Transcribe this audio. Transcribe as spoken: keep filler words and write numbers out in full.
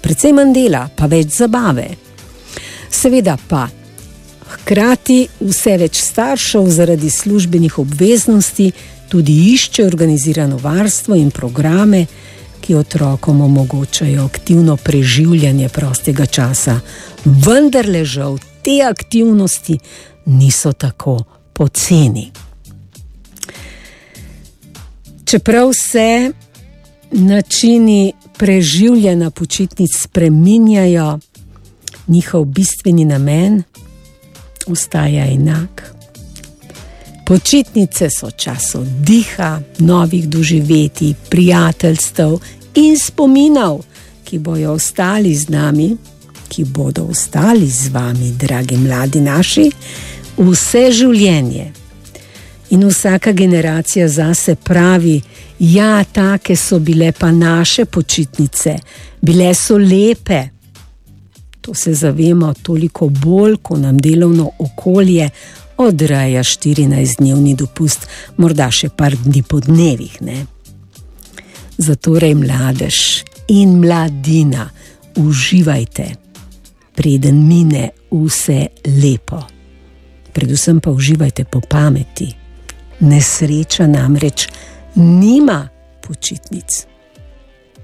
precej manj dela, pa več zabave. Seveda pa hkrati vse več staršev zaradi službenih obveznosti tudi išče organizirano varstvo in programe, ki otrokom omogočajo aktivno preživljanje prostega časa. Vendarle žal te aktivnosti niso tako poceni. Čeprav se načini preživljanja počitnic spreminjajo, njihov bistveni namen ostaja enak. Počitnice so čas oddiha, novih doživetij, prijateljstev in spominov, ki bojo ostali z nami, ki bodo ostali z vami, dragi mladi naši, vse življenje. In vsaka generacija zase pravi, ja, take so bile pa naše počitnice, bile so lepe. To se zavemo toliko bolj, ko nam delovno okolje odreja štirinajstdnevni dopust, morda še par dni po dnevih, ne? Zatorej mladež in mladina, uživajte, preden mine vse lepo. Predvsem pa uživajte po pameti. Nesreča namreč nima počitnic.